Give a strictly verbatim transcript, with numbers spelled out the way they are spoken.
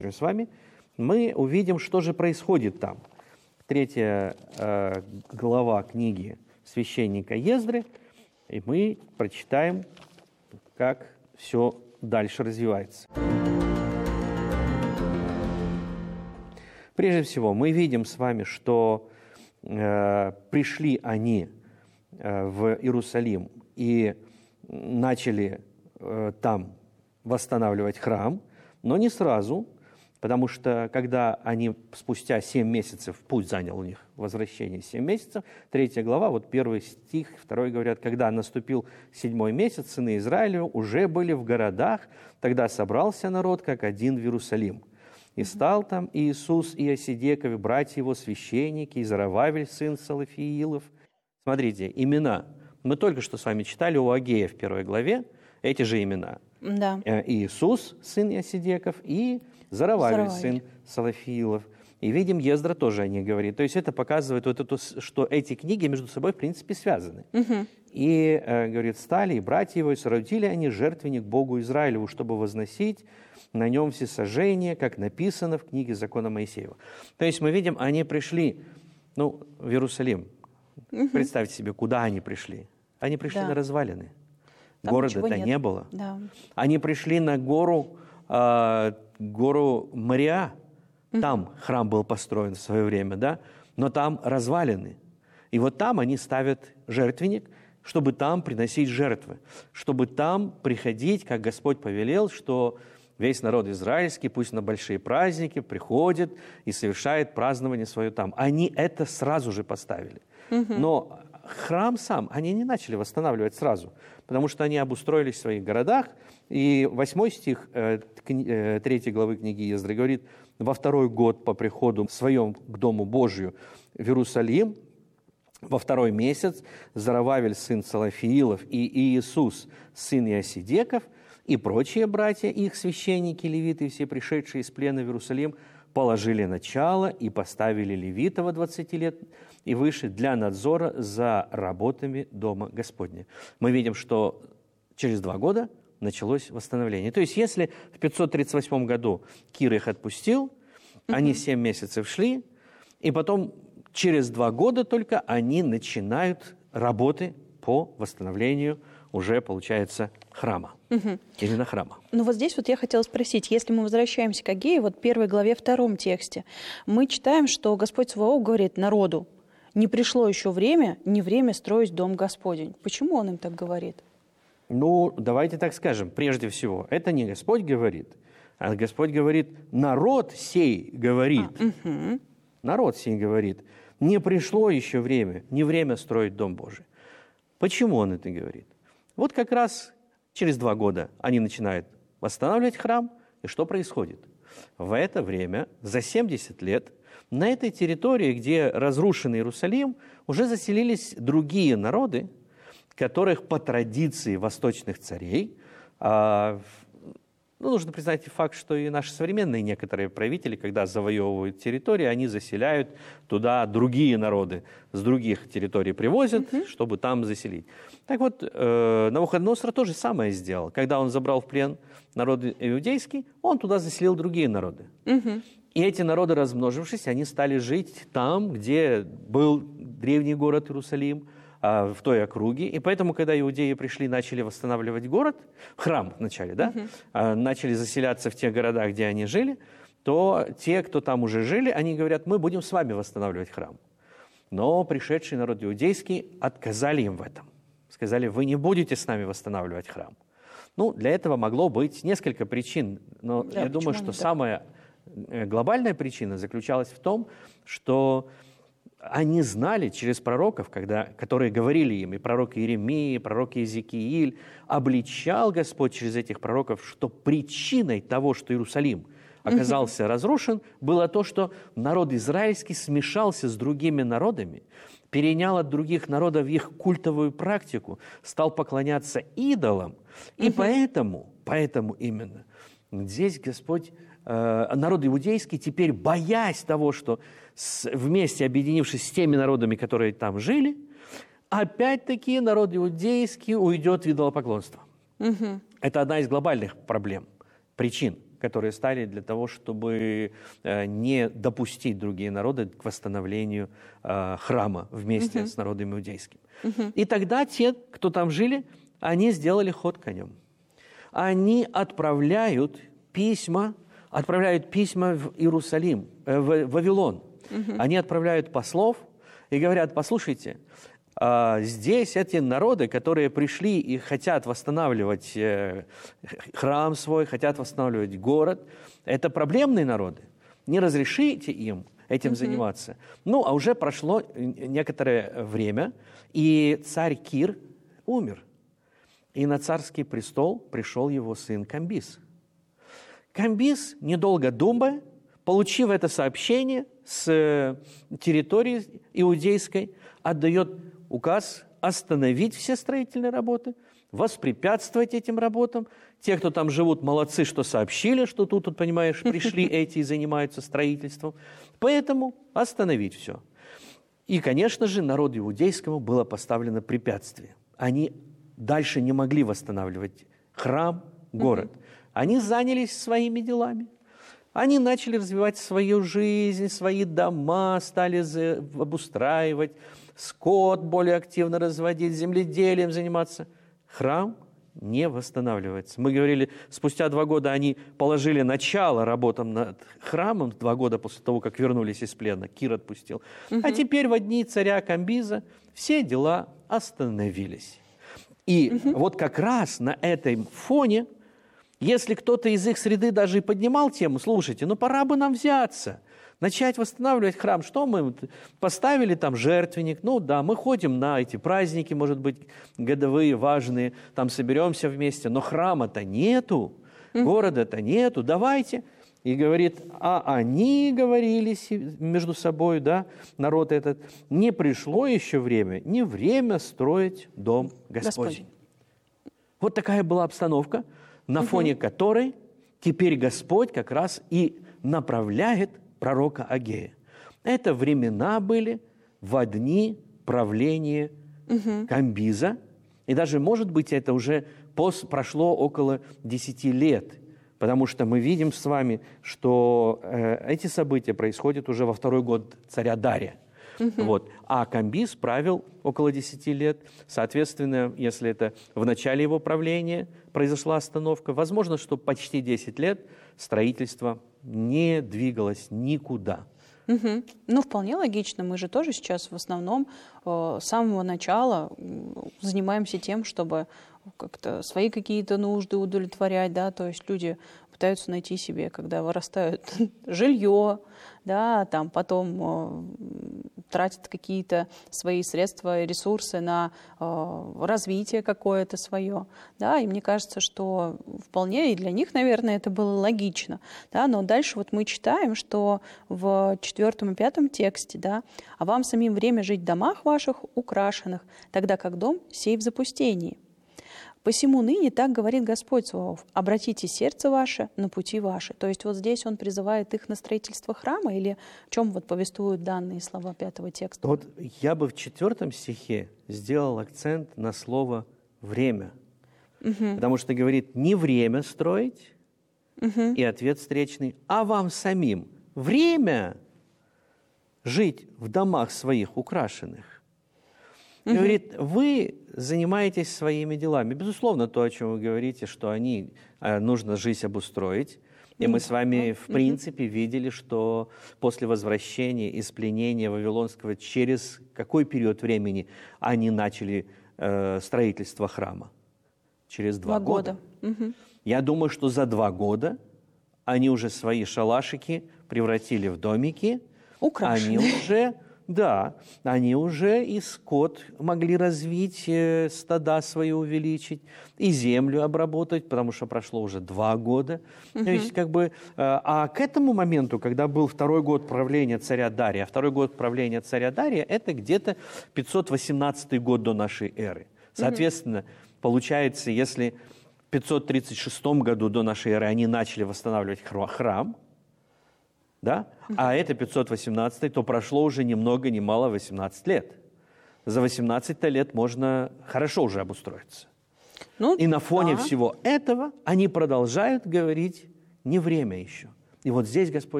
с вами, мы увидим, что же происходит там. Третья э, глава книги священника Ездры, и мы прочитаем, как все дальше развивается. Прежде всего, мы видим с вами, что э, пришли они э, в Иерусалим и начали э, там восстанавливать храм, но не сразу, потому что когда они спустя семь месяцев, путь занял у них возвращение семь месяцев, третья глава, вот первый стих, второй говорят, когда наступил седьмой месяц, сыны Израилева уже были в городах, тогда собрался народ как один в Иерусалим. И стал там Иисус и Осидеков, братья его, священники, и Зарававель, сын Салафиилов. Смотрите, имена. Мы только что с вами читали у Агея в первой главе эти же имена. Да. Иисус, сын Осидеков, и Зарававель, сын Салафиилов. И видим, Ездра тоже о них говорит. То есть это показывает, вот эту, что эти книги между собой, в принципе, связаны. Угу. И, э, говорит, стали, и братья его, и соорудили они жертвенник Богу Израилеву, чтобы возносить на нем всесожжение, как написано в книге закона Моисеева. То есть мы видим, они пришли, ну, в Иерусалим. Угу. Представьте себе, куда они пришли. Они пришли да. на развалины. Там города-то не было. Да. Они пришли на гору, э, гору Мориа. Там угу. храм был построен в свое время, да? Но там развалины. И вот там они ставят жертвенник, чтобы там приносить жертвы, чтобы там приходить, как Господь повелел, что весь народ израильский, пусть на большие праздники, приходит и совершает празднование свое там. Они это сразу же поставили. Угу. Но храм сам они не начали восстанавливать сразу, потому что они обустроились в своих городах. И восьмой стих э, э, третьей главы книги Ездры говорит, во второй год по приходу своем к Дому Божию в Иерусалим, во второй месяц, Зарававель, сын Салафиилов, и Иисус, сын Иосидеков, и прочие братья, их священники, левиты, все пришедшие из плена в Иерусалим, положили начало и поставили левитова двадцати лет и выше для надзора за работами Дома Господня. Мы видим, что через два года началось восстановление. То есть, если в пятьсот тридцать восьмом году Кир их отпустил, mm-hmm. они семь месяцев шли, и потом через два года только они начинают работы по восстановлению уже, получается, храма. Угу. Именно храма. Ну вот здесь вот я хотела спросить, если мы возвращаемся к Агею, вот первой главе, втором тексте, мы читаем, что Господь Саваоф говорит народу, не пришло еще время, не время строить дом Господень. Почему он им так говорит? Ну, давайте так скажем. Прежде всего, это не Господь говорит, а Господь говорит, народ сей говорит. А, угу. Народ сей говорит, не пришло еще время, не время строить дом Божий. Почему он это говорит? Вот как раз через два года они начинают восстанавливать храм, и что происходит? В это время, за семьдесят лет, на этой территории, где разрушен Иерусалим, уже заселились другие народы, которых по традиции восточных царей, а, ну, нужно признать факт, что и наши современные некоторые правители, когда завоевывают территории, они заселяют туда другие народы, с других территорий привозят, угу. чтобы там заселить. Так вот, э, Навуходоносор то же самое сделал. Когда он забрал в плен народ иудейский, он туда заселил другие народы. Угу. И эти народы, размножившись, они стали жить там, где был древний город Иерусалим, в той округе. И поэтому, когда иудеи пришли, начали восстанавливать город, храм вначале, да, uh-huh. начали заселяться в тех городах, где они жили, то те, кто там уже жили, они говорят, мы будем с вами восстанавливать храм. Но пришедший народ иудейский отказали им в этом. Сказали, вы не будете с нами восстанавливать храм. Ну, для этого могло быть несколько причин. Но да, я думаю, что самая глобальная причина заключалась в том, что они знали через пророков, когда, которые говорили им, и пророк Иеремия, и пророк Иезекииль, обличал Господь через этих пророков, что причиной того, что Иерусалим оказался разрушен, было то, что народ израильский смешался с другими народами, перенял от других народов их культовую практику, стал поклоняться идолам. И поэтому, поэтому именно здесь Господь, э, народ иудейский, теперь, боясь того, что с, вместе объединившись с теми народами, которые там жили, опять-таки народ иудейский уйдет в идолопоклонство. Угу. Это одна из глобальных проблем, причин. которые стали для того, чтобы э, не допустить другие народы к восстановлению э, храма вместе uh-huh. с народом иудейским. Uh-huh. И тогда те, кто там жили, они сделали ход конем. Они отправляют письма, отправляют письма в Иерусалим, э, в Вавилон. Uh-huh. Они отправляют послов и говорят: послушайте, э, здесь эти народы, которые пришли и хотят восстанавливать э, храм свой, хотят восстанавливать город, это проблемные народы. Не разрешите им этим uh-huh. заниматься. Ну, а уже прошло некоторое время, и царь Кир умер. И на царский престол пришел его сын Камбис. Камбис, недолго думая, получив это сообщение с территории иудейской, отдает указ остановить все строительные работы, воспрепятствовать этим работам. Те, кто там живут, молодцы, что сообщили, что тут, тут понимаешь, пришли эти и занимаются строительством. Поэтому остановить все. И, конечно же, народу иудейскому было поставлено препятствие. Они дальше не могли восстанавливать храм, город. Mm-hmm. Они занялись своими делами. Они начали развивать свою жизнь, свои дома, стали обустраивать, скот более активно разводить, земледелием заниматься. Храм не восстанавливается. Мы говорили, спустя два года они положили начало работам над храмом, два года после того, как вернулись из плена, Кир отпустил. Mm-hmm. А теперь в дни царя Камбиза все дела остановились. И угу. вот как раз на этом фоне, если кто-то из их среды даже и поднимал тему, слушайте, ну пора бы нам взяться, начать восстанавливать храм. Что мы поставили там жертвенник? Ну да, мы ходим на эти праздники, может быть, годовые, важные, там соберемся вместе, но храма-то нету, угу. города-то нету, давайте. И говорит, а они говорили между собой, да, народ этот, не пришло еще время, не время строить дом Господень. Господень. Вот такая была обстановка, на угу. фоне которой теперь Господь как раз и направляет пророка Агея. Это времена были во дни правления угу. Камбиза, и даже, может быть, это уже пос, прошло около десяти лет. Потому что мы видим с вами, что э, эти события происходят уже во второй год царя Дария. Uh-huh. Вот. А Камбис правил около десяти лет. Соответственно, если это в начале его правления произошла остановка, возможно, что почти десять лет строительство не двигалось никуда. Угу. Ну, вполне логично. Мы же тоже сейчас в основном э, с самого начала занимаемся тем, чтобы как-то свои какие-то нужды удовлетворять, да, то есть люди пытаются найти себе, когда вырастают жилье, да, там потом э, тратят какие-то свои средства и ресурсы на э, развитие какое-то свое, да, и мне кажется, что вполне и для них, наверное, это было логично, да, но дальше вот мы читаем, что в четвертом и пятом тексте, да, а вам самим время жить в домах ваших украшенных, тогда как дом сей в запустении. «Посему ныне так говорит Господь Саваоф, обратите сердце ваше на пути ваши». То есть вот здесь он призывает их на строительство храма, или в чем вот повествуют данные слова пятого текста? Вот я бы в четвертом стихе сделал акцент на слово «время». Угу. Потому что говорит не время строить, угу. и ответ встречный, а вам самим время жить в домах своих украшенных. Угу. Говорит, вы занимаетесь своими делами. Безусловно, то, о чем вы говорите, что они, нужно жизнь обустроить. И мы с вами, в принципе, видели, что после возвращения из пленения Вавилонского, через какой период времени они начали э, строительство храма? Через два, два года. года. Угу. Я думаю, что за два года они уже свои шалашики превратили в домики. Украшенные. Они уже... Да, они уже и скот могли развить, э, стада свои увеличить, и землю обработать, потому что прошло уже два года. Uh-huh. То есть, как бы, э, а к этому моменту, когда был второй год правления царя Дария, второй год правления царя Дария, это где-то пятьсот восемнадцатый год до нашей эры. Соответственно, uh-huh. получается, если в пятьсот тридцать шестом году до нашей эры они начали восстанавливать храм, да? Uh-huh. А это пятьсот восемнадцатый, то прошло уже ни много ни мало восемнадцать лет. За восемнадцать лет можно хорошо уже обустроиться. Ну, и на фоне да. всего этого они продолжают говорить Не время еще. И вот здесь Господь